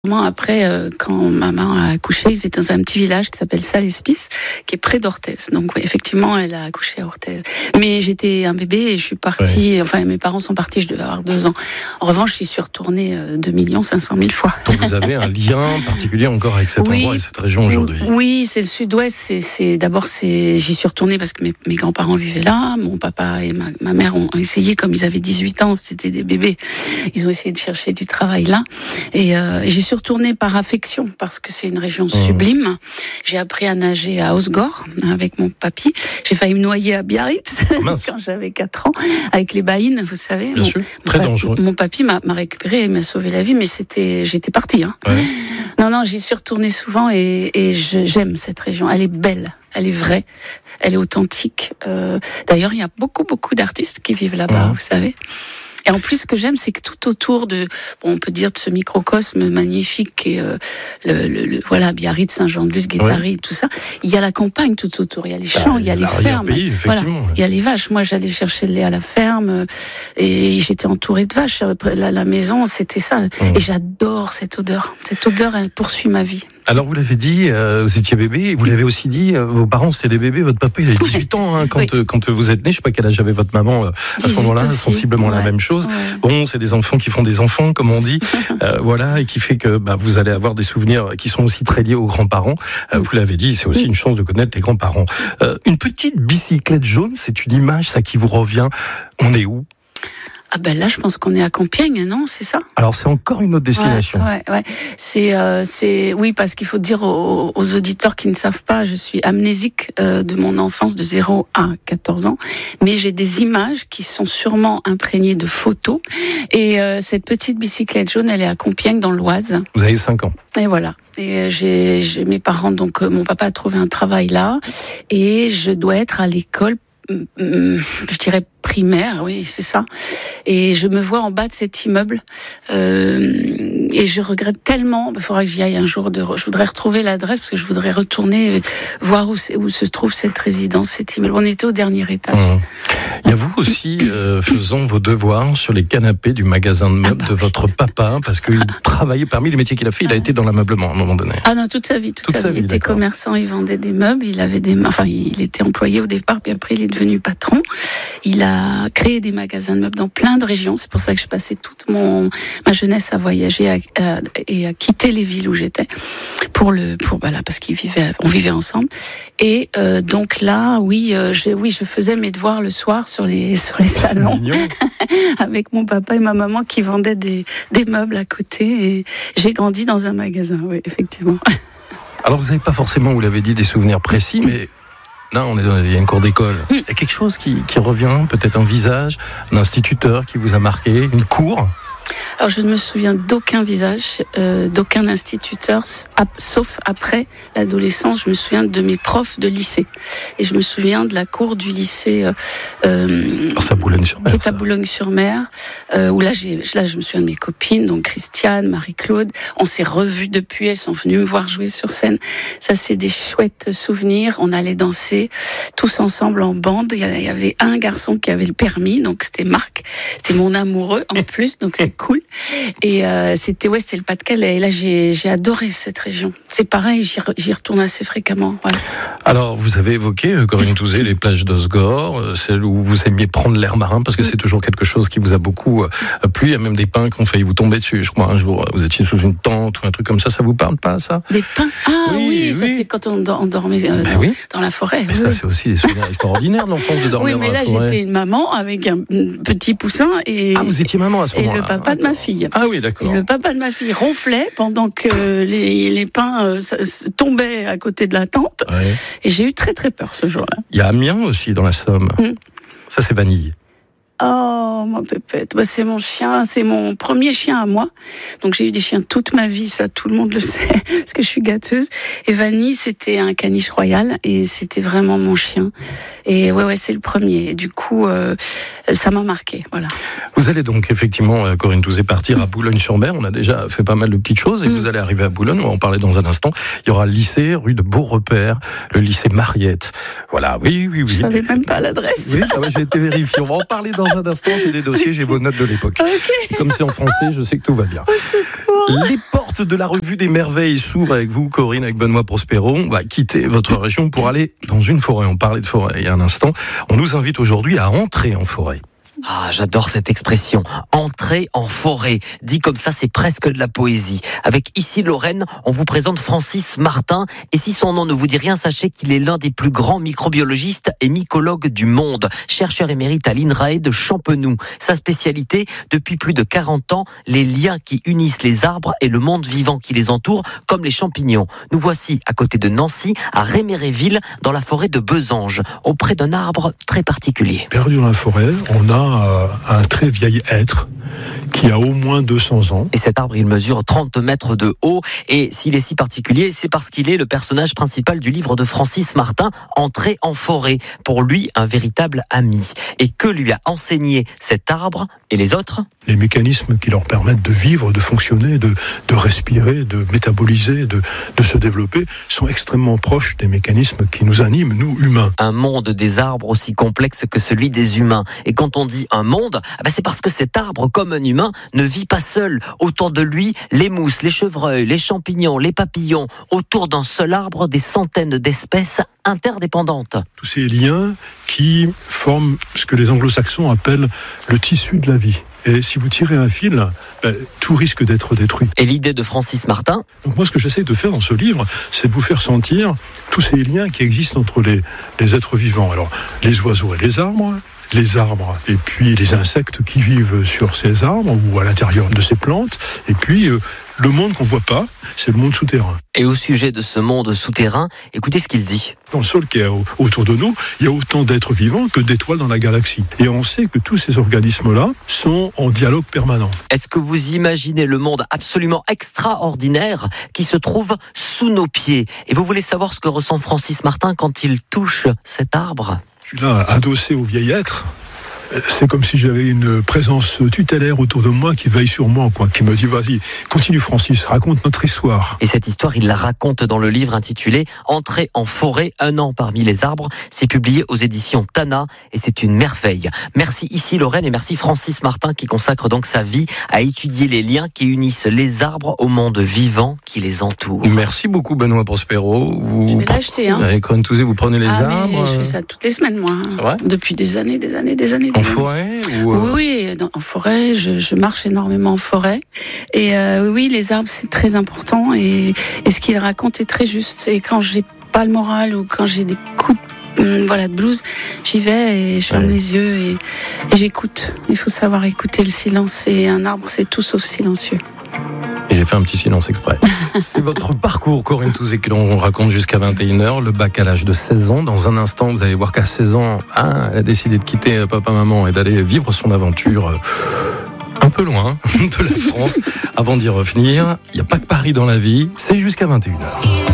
Après, quand maman a accouché, ils étaient dans un petit village qui s'appelle Salespis, qui est près d'Orthez. Donc, oui, effectivement, elle a accouché à Orthez. Mais j'étais un bébé et je suis partie, enfin, mes parents sont partis, je devais avoir 2 ans. En revanche, j'y suis retournée 2 500 000 fois. Donc, vous avez un lien particulier encore avec cet endroit et cette région aujourd'hui. Oui, c'est le sud-ouest. D'abord, j'y suis retournée parce que mes grands-parents vivaient là. Mon papa et ma mère ont essayé, comme ils avaient 18 ans, c'était des bébés. Ils ont essayé de chercher du travail là. Et j'y suis retournée par affection parce que c'est une région sublime. J'ai appris à nager à Osgore avec mon papy. J'ai failli me noyer à Biarritz quand j'avais 4 ans avec les baïnes, vous savez. Bien sûr, très dangereux. Mon papy m'a récupéré et m'a sauvé la vie, mais j'étais partie. Hein. Ouais. Non, j'y suis retournée souvent et j'aime cette région. Elle est belle, elle est vraie, elle est authentique. D'ailleurs, il y a beaucoup d'artistes qui vivent là-bas, vous savez. Et en plus, ce que j'aime, c'est que tout autour on peut dire de ce microcosme magnifique et voilà, Biarritz, Saint-Jean-de-Luz, Guétary, tout ça, il y a la campagne tout autour, il y a les champs, il y a les fermes, voilà, il y a les vaches. Moi, j'allais chercher le lait à la ferme et j'étais entourée de vaches. La maison, c'était ça. Et j'adore cette odeur. Cette odeur, elle poursuit ma vie. Alors, vous l'avez dit, vous étiez bébé, et vous l'avez aussi dit, vos parents c'était des bébés, votre papa il avait 18 ans hein, quand vous êtes né, je sais pas quel âge avait votre maman à ce moment-là, aussi. Sensiblement la même chose. Ouais. Bon, c'est des enfants qui font des enfants, comme on dit, voilà, et qui fait que vous allez avoir des souvenirs qui sont aussi très liés aux grands-parents. Vous l'avez dit, c'est aussi une chance de connaître les grands-parents. Une petite bicyclette jaune, c'est une image, ça qui vous revient. On est où ? Ah ben là, je pense qu'on est à Compiègne, non ? C'est ça ? Alors c'est encore une autre destination. Ouais. C'est oui, parce qu'il faut dire aux auditeurs qui ne savent pas, je suis amnésique de mon enfance de 0 à 14 ans, mais j'ai des images qui sont sûrement imprégnées de photos. Et cette petite bicyclette jaune, elle est à Compiègne dans l'Oise. Vous avez 5 ans. Et voilà. Et j'ai mes parents, donc mon papa a trouvé un travail là, et je dois être à l'école. Je dirais primaire, oui, c'est ça. Et je me vois en bas de cet immeuble et je regrette tellement. Il faudra que j'y aille un jour. Je voudrais retrouver l'adresse parce que je voudrais retourner voir où se trouve cette résidence, cet immeuble. On était au dernier étage. Il y a vous aussi faisant vos devoirs sur les canapés du magasin de meubles de votre papa, parce qu'il travaillait parmi les métiers qu'il a fait. Il a été dans l'ameublement à un moment donné. Ah non, toute sa vie. Il était commerçant, il vendait des meubles. Il était employé au départ, puis après il est devenu patron. Il a créé des magasins de meubles dans plein de régions. C'est pour ça que je passais toute ma jeunesse à voyager et à quitter les villes où j'étais parce on vivait ensemble. Et donc là, je faisais mes devoirs le soir sur les salons avec mon papa et ma maman qui vendaient des meubles à côté. Et j'ai grandi dans un magasin, oui, effectivement. Alors vous n'avez pas forcément, vous l'avez dit, des souvenirs précis, mais là, il y a une cour d'école. Il y a quelque chose qui revient, peut-être un visage, un instituteur qui vous a marqué, une cour. Alors, je ne me souviens d'aucun visage, d'aucun instituteur, sauf après l'adolescence. Je me souviens de mes profs de lycée. Et je me souviens de la cour du lycée c'est à Boulogne-sur-Mer. Qui est à Boulogne-sur-Mer, où là, je me souviens de mes copines, donc Christiane, Marie-Claude. On s'est revues depuis, elles sont venues me voir jouer sur scène. Ça, c'est des chouettes souvenirs. On allait danser tous ensemble en bande. Il y avait un garçon qui avait le permis, donc c'était Marc. C'était mon amoureux, en plus, donc c'est cool. Et c'était le Pas-de-Calais. Et là, j'ai adoré cette région. C'est pareil, j'y retourne assez fréquemment. Voilà. Alors, vous avez évoqué, Corinne Touzé, les plages d'Osgore, celles où vous aimiez prendre l'air marin, parce que c'est toujours quelque chose qui vous a beaucoup plu. Il y a même des pins qui ont failli vous tomber dessus. Je crois un jour, vous étiez sous une tente ou un truc comme ça. Ça vous parle pas, ça ? Des pins ? Ah oui, ça c'est quand on dormait dans la forêt. Mais ça, c'est aussi des souvenirs extraordinaires de l'enfance de dormir dans la forêt. Oui, mais là, j'étais une maman avec un petit poussin et... Ah, vous étiez maman à ce moment-là. Et le papa de ma fille. Ah oui, d'accord. Et le papa de ma fille ronflait pendant que les pins tombaient à côté de la tente. Ouais. Et j'ai eu très très peur ce jour-là. Il y a Amiens aussi dans la Somme. Ça, c'est Vanille. Oh, ma pépette, c'est mon chien, c'est mon premier chien à moi. Donc j'ai eu des chiens toute ma vie, ça tout le monde le sait, parce que je suis gâteuse. Et Vanille, c'était un caniche royal et c'était vraiment mon chien. Et ouais, c'est le premier. Et du coup, ça m'a marqué, voilà. Vous allez donc effectivement, Corinne Touzé, partir à Boulogne-sur-Mer. On a déjà fait pas mal de petites choses et vous allez arriver à Boulogne. On va en parler dans un instant. Il y aura le lycée rue de Beaurepaire, le lycée Mariette. Voilà, oui. Je savais même pas l'adresse. Oui, j'ai été vérifié. On va en parler dans Dans un instant, j'ai des dossiers, j'ai vos notes de l'époque. Okay. Comme c'est en français, je sais que tout va bien. Au secours. Les portes de la revue des merveilles s'ouvrent avec vous, Corinne, avec Benoît Prospero. On va quitter votre région pour aller dans une forêt. On parlait de forêt il y a un instant. On nous invite aujourd'hui à entrer en forêt. Ah, j'adore cette expression. Entrer en forêt. Dit comme ça, c'est presque de la poésie. Avec Ici Lorraine, on vous présente Francis Martin. Et si son nom ne vous dit rien, sachez qu'il est l'un des plus grands microbiologistes et mycologues du monde. Chercheur émérite à l'INRAE de Champenoux. Sa spécialité, depuis plus de 40 ans, les liens qui unissent les arbres et le monde vivant qui les entoure, comme les champignons. Nous voici à côté de Nancy, à Réméréville, dans la forêt de Besange, auprès d'un arbre très particulier. Perdu dans la forêt, on a un très vieil hêtre qui a au moins 200 ans. Et cet arbre, il mesure 30 mètres de haut. Et s'il est si particulier, c'est parce qu'il est le personnage principal du livre de Francis Martin, Entrer en forêt. Pour lui, un véritable ami. Et que lui a enseigné cet arbre et les autres ? Les mécanismes qui leur permettent de vivre, de fonctionner, de respirer, de métaboliser, de se développer, sont extrêmement proches des mécanismes qui nous animent, nous, humains. Un monde des arbres aussi complexe que celui des humains. Et quand on dit un monde, c'est parce que cet arbre, comme un humain, ne vit pas seul. Autour de lui, les mousses, les chevreuils, les champignons, les papillons. Autour d'un seul arbre, des centaines d'espèces interdépendantes. Tous ces liens qui forment ce que les anglo-saxons appellent le tissu de la vie. Et si vous tirez un fil, tout risque d'être détruit. Et l'idée de Francis Martin ? Donc moi, ce que j'essaie de faire dans ce livre, c'est de vous faire sentir tous ces liens qui existent entre les êtres vivants. Alors, les oiseaux et les arbres et puis les insectes qui vivent sur ces arbres ou à l'intérieur de ces plantes, et puis le monde qu'on ne voit pas, c'est le monde souterrain. Et au sujet de ce monde souterrain, écoutez ce qu'il dit. Dans le sol qui est autour de nous, il y a autant d'êtres vivants que d'étoiles dans la galaxie. Et on sait que tous ces organismes-là sont en dialogue permanent. Est-ce que vous imaginez le monde absolument extraordinaire qui se trouve sous nos pieds ? Et vous voulez savoir ce que ressent Francis Martin quand il touche cet arbre ? Je suis là, adossé au vieil être. C'est comme si j'avais une présence tutélaire autour de moi qui veille sur moi, qui me dit vas-y, continue Francis, raconte notre histoire. Et cette histoire, il la raconte dans le livre intitulé Entrer en forêt, 1 an parmi les arbres. C'est publié aux éditions Tana et c'est une merveille. Merci Ici Lorraine et merci Francis Martin qui consacre donc sa vie à étudier les liens qui unissent les arbres au monde vivant qui les entoure. Merci beaucoup Benoît Prospero. Je vais l'acheter. Avec Corinne Touzé, vous prenez les arbres. Je fais ça toutes les semaines moi. C'est vrai ? Depuis des années. En forêt ou Oui, en forêt. Je marche énormément en forêt. Et oui, les arbres, c'est très important. Et ce qu'il raconte est très juste. Et quand j'ai pas le moral ou quand j'ai des coups de blues, j'y vais et je ferme les yeux et j'écoute. Il faut savoir écouter le silence. Et un arbre, c'est tout sauf silencieux. Et j'ai fait un petit silence exprès. C'est votre parcours, Corinne Touzé, que l'on raconte jusqu'à 21h. Le bac à l'âge de 16 ans. Dans un instant, vous allez voir qu'à 16 ans, elle a décidé de quitter papa-maman et d'aller vivre son aventure un peu loin de la France. Avant d'y revenir, il n'y a pas que Paris dans la vie. C'est jusqu'à 21h.